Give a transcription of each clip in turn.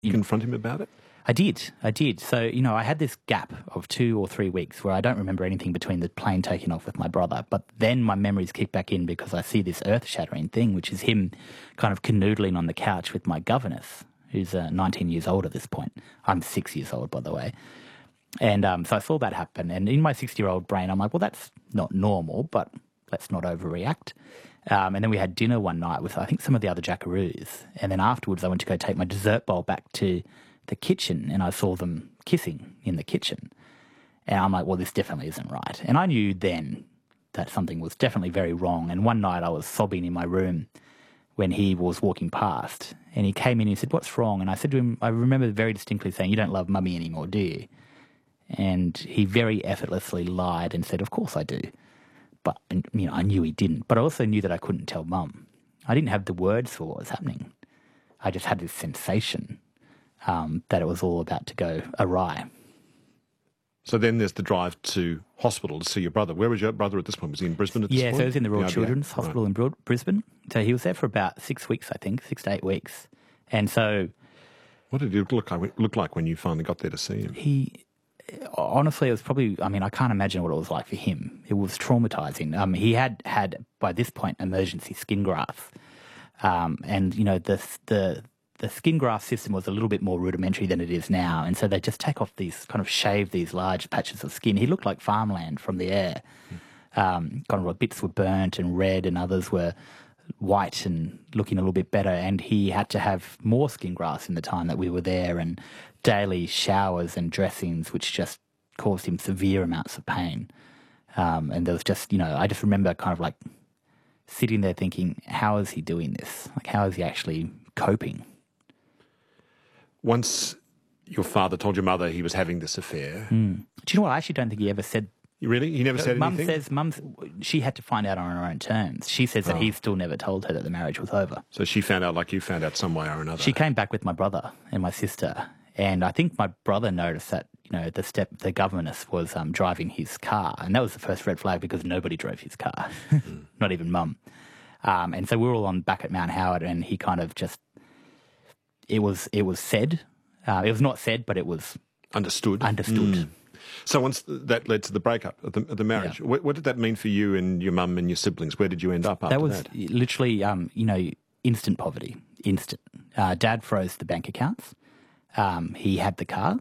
confront him about it? I did. So, I had this gap of 2 or 3 weeks where I don't remember anything between the plane taking off with my brother, but then my memories kick back in because I see this earth-shattering thing, which is him kind of canoodling on the couch with my governess, who's 19 years old at this point. I'm 6 years old, by the way. And so I saw that happen. And in my 60-year-old brain, I'm like, well, that's not normal, but let's not overreact. And then we had dinner one night with, I think, some of the other jackaroos. And then afterwards, I went to go take my dessert bowl back to the kitchen, and I saw them kissing in the kitchen. And I'm like, well, this definitely isn't right. And I knew then that something was definitely very wrong. And one night I was sobbing in my room when he was walking past, and he came in and he said, what's wrong? And I said to him, I remember very distinctly saying, you don't love mummy anymore, do you? And he very effortlessly lied and said, of course I do. But, I knew he didn't. But I also knew that I couldn't tell Mum. I didn't have the words for what was happening. I just had this sensation that it was all about to go awry. So then there's the drive to hospital to see your brother. Where was your brother at this point? Was he in Brisbane at this point? Yeah, so he was in the Royal Children's Hospital in Brisbane. So he was there for about 6 weeks, I think, 6 to 8 weeks. And so... What did it look like when you finally got there to see him? Honestly, it was probably, I can't imagine what it was like for him. It was traumatizing. He had, by this point, emergency skin grafts. And, the skin graft system was a little bit more rudimentary than it is now. And so they just take off shave these large patches of skin. He looked like farmland from the air. Bits were burnt and red, and others were white and looking a little bit better. And he had to have more skin grafts in the time that we were there, and daily showers and dressings, which just caused him severe amounts of pain. And there was just, I just remember sitting there thinking, how is he doing this? How is he actually coping? Once your father told your mother he was having this affair... Do you know what? I actually don't think he ever said... Really? He never said anything? Mum she had to find out on her own terms. She says that he still never told her that the marriage was over. So she found out like you found out some way or another? She came back with my brother and my sister. And I think my brother noticed that, the governess was driving his car. And that was the first red flag because nobody drove his car, not even Mum. And so we were all back at Mount Howard, and he kind of just... It was said. It was not said, but it was... Understood. So once that led to the breakup of the marriage, what did that mean for you and your mum and your siblings? Where did you end up after that? That was literally, instant poverty. Instant. Dad froze the bank accounts. He had the car.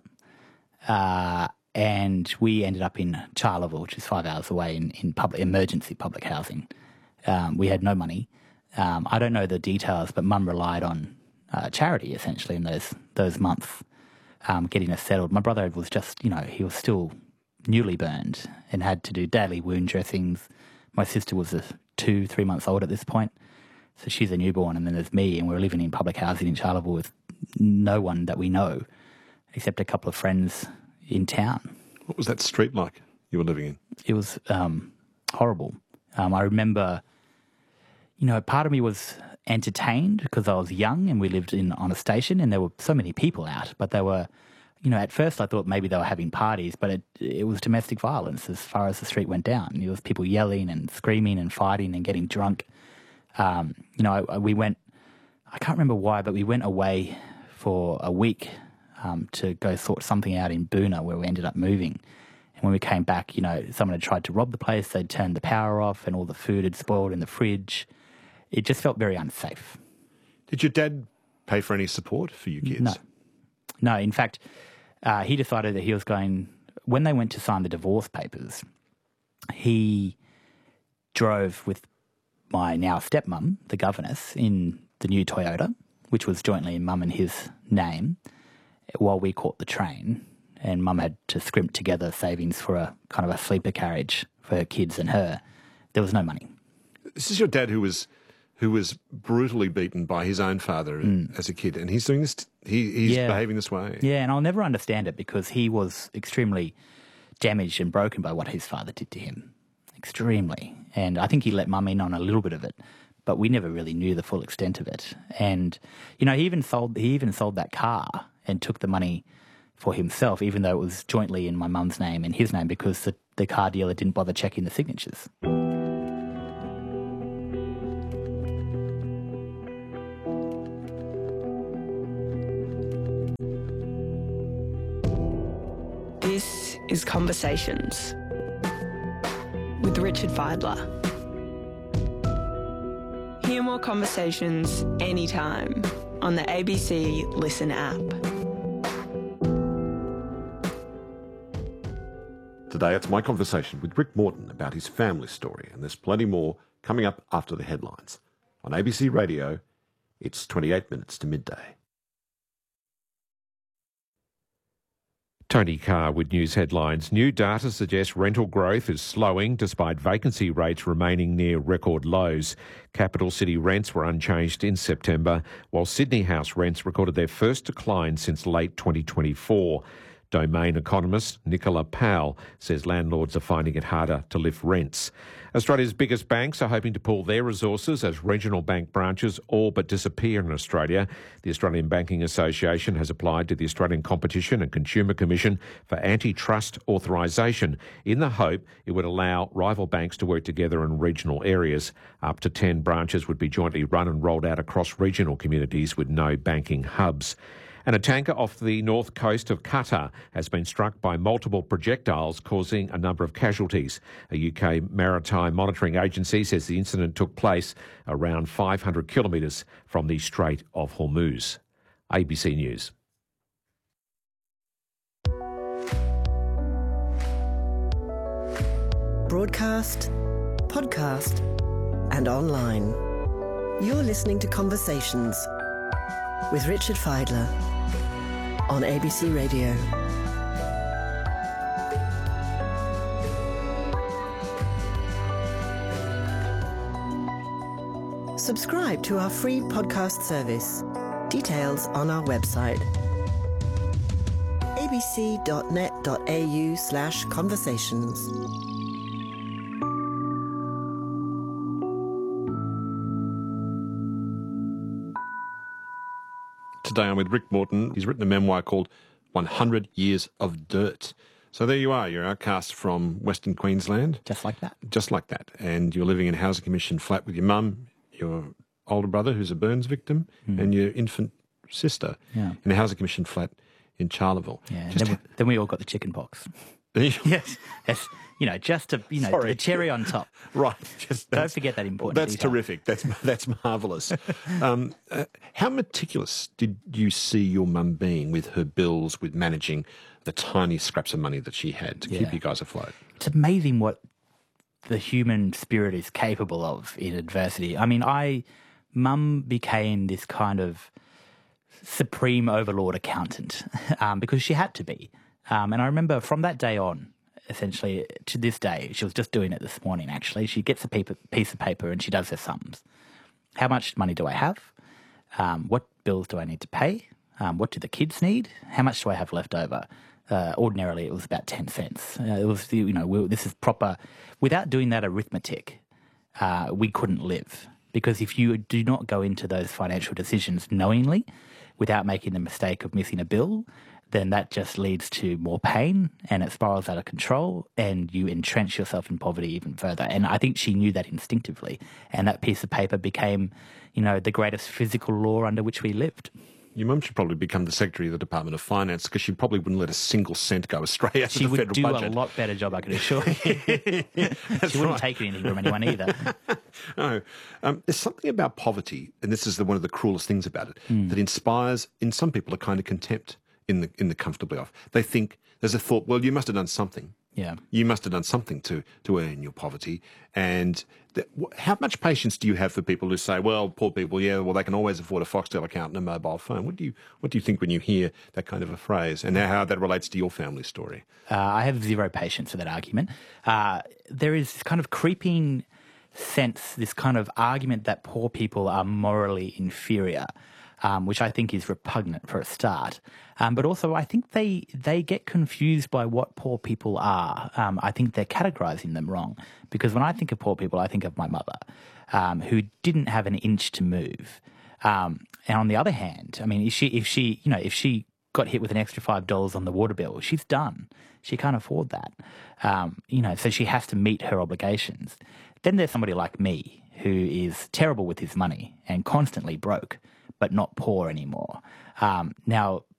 And we ended up in Charleville, which is 5 hours away, in emergency public housing. We had no money. I don't know the details, but Mum relied on charity, essentially, in those months, getting us settled. My brother was just, he was still newly burned and had to do daily wound dressings. My sister was 2-3 months old at this point, so she's a newborn, and then there's me, and we're living in public housing in Charleville with no one that we know, except a couple of friends in town. What was that street like you were living in? It was horrible. I remember, part of me was entertained because I was young and we lived on a station, and there were so many people out, but they were, at first I thought maybe they were having parties, but it was domestic violence as far as the street went down. There was people yelling and screaming and fighting and getting drunk. We went, I can't remember why, but we went away for a week to go sort something out in Boona, where we ended up moving. And when we came back, someone had tried to rob the place. They'd turned the power off and all the food had spoiled in the fridge. It just felt very unsafe. Did your dad pay for any support for you kids? No. In fact, he decided that he was going... When they went to sign the divorce papers, he drove with my now stepmum, the governess, in the new Toyota, which was jointly in Mum and his name, while we caught the train. And Mum had to scrimp together savings for a kind of a sleeper carriage for her kids and her. There was no money. This is your dad who was brutally beaten by his own father as a kid, and he's doing this. He's behaving this way. Yeah, and I'll never understand it because he was extremely damaged and broken by what his father did to him. Extremely. And I think he let Mum in on a little bit of it, but we never really knew the full extent of it. And he even sold that car and took the money for himself, even though it was jointly in my mum's name and his name, because the car dealer didn't bother checking the signatures. is Conversations with Richard Fidler. Hear more conversations anytime on the ABC Listen app. Today it's my conversation with Rick Morton about his family story, and there's plenty more coming up after the headlines. On ABC Radio, it's 28 minutes to midday. Tony Carr with news headlines. New data suggests rental growth is slowing despite vacancy rates remaining near record lows. Capital city rents were unchanged in September, while Sydney house rents recorded their first decline since late 2024. Domain economist Nicola Powell says landlords are finding it harder to lift rents. Australia's biggest banks are hoping to pool their resources as regional bank branches all but disappear in Australia. The Australian Banking Association has applied to the Australian Competition and Consumer Commission for antitrust authorisation in the hope it would allow rival banks to work together in regional areas. Up to 10 branches would be jointly run and rolled out across regional communities with no banking hubs. And a tanker off the north coast of Qatar has been struck by multiple projectiles, causing a number of casualties. A UK maritime monitoring agency says the incident took place around 500 kilometres from the Strait of Hormuz. ABC News. Broadcast, podcast and online. You're listening to Conversations with Richard Fidler on ABC Radio. Subscribe to our free podcast service. Details on our website abc.net.au/conversations. Today I'm with Rick Morton. He's written a memoir called 100 Years of Dirt. So there you are. You're outcast from Western Queensland. Just like that. Just like that. And you're living in a housing commission flat with your mum, your older brother who's a burns victim, and your infant sister in a housing commission flat in Charleville. Yeah. Then we all got the chicken pox. Yes. Just to, the cherry on top. Right. Don't forget that important That's detail. terrific. That's marvellous. How meticulous did you see your mum being with her bills, with managing the tiny scraps of money that she had to keep you guys afloat? It's amazing what the human spirit is capable of in adversity. I mean, Mum became this kind of supreme overlord accountant because she had to be. And I remember from that day on, essentially to this day, she was just doing it this morning actually, she gets a piece of paper and she does her sums. How much money do I have? What bills do I need to pay? What do the kids need? How much do I have left over? Ordinarily it was about 10 cents. It was, this is proper. Without doing that arithmetic, we couldn't live. Because if you do not go into those financial decisions knowingly, without making the mistake of missing a bill, then that just leads to more pain and it spirals out of control and you entrench yourself in poverty even further. And I think she knew that instinctively. And that piece of paper became, the greatest physical law under which we lived. Your mum should probably become the Secretary of the Department of Finance because she probably wouldn't let a single cent go astray out of the federal budget. She would do a lot better job, I can assure you. She wouldn't take anything from anyone either. No. There's something about poverty, and this is one of the cruelest things about it, that inspires in some people a kind of contempt in the comfortably off. They think, there's a thought, well, you must have done something. Yeah. You must have done something to earn your poverty. And how much patience do you have for people who say, well, poor people, they can always afford a Foxtel account and a mobile phone? What do you think when you hear that kind of a phrase and how that relates to your family story? I have zero patience for that argument. There is this kind of creeping sense, this kind of argument that poor people are morally inferior, which I think is repugnant for a start. But also I think they get confused by what poor people are. I think they're categorising them wrong. Because when I think of poor people, I think of my mother, who didn't have an inch to move. And on the other hand, I mean, if she got hit with an extra $5 on the water bill, she's done. She can't afford that. So she has to meet her obligations. Then there's somebody like me who is terrible with his money and constantly broke, but not poor anymore. Now,